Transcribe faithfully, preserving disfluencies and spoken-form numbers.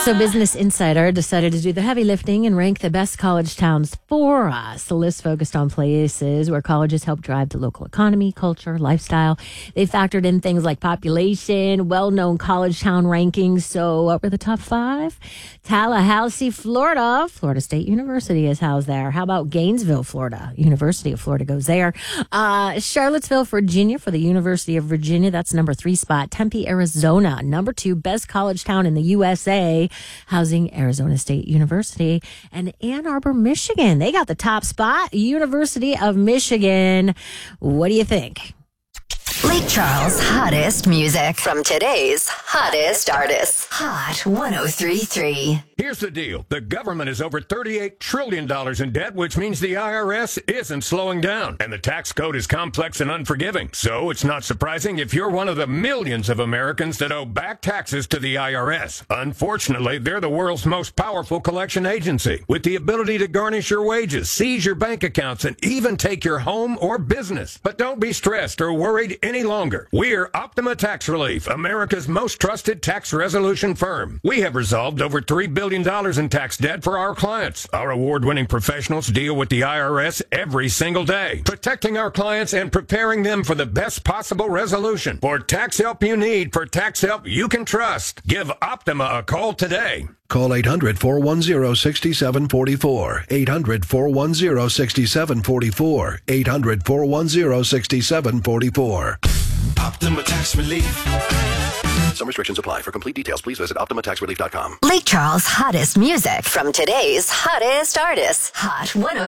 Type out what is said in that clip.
So Business Insider decided to do the heavy lifting and rank the best college towns for us. The list focused on places where colleges help drive the local economy, culture, lifestyle. They factored in things like population, well-known college town rankings. So what were the top five? Tallahassee, Florida. Florida State University is housed there. How about Gainesville, Florida? University of Florida goes there. Uh, Charlottesville, Virginia for the University of Virginia. That's number three spot. Tempe, Arizona. Number two, best college town in the U S A, housing Arizona State University. And Ann Arbor, Michigan. They got the top spot. University of Michigan. What do you think? Lake Charles' hottest music from today's hottest artists. Hot one oh three point three. Here's the deal. The government is over thirty-eight trillion dollars in debt, which means the I R S isn't slowing down. And the tax code is complex and unforgiving. So it's not surprising if you're one of the millions of Americans that owe back taxes to the I R S. Unfortunately, they're the world's most powerful collection agency, with the ability to garnish your wages, seize your bank accounts, and even take your home or business. But don't be stressed or worried any longer. We're Optima Tax Relief, America's most trusted tax resolution firm. We have resolved over three billion dollars in tax debt for our clients. Our award-winning professionals deal with the I R S every single day, protecting our clients and preparing them for the best possible resolution. For tax help you need, for tax help you can trust, give Optima a call today. Call eight hundred, four one zero, six seven four four. eight hundred, four one zero, six seven four four. eight hundred, four one zero, six seven four four. Optima Tax Relief. Some restrictions apply. For complete details, please visit optima tax relief dot com. Lake Charles' hottest music from today's hottest artists. Hot one oh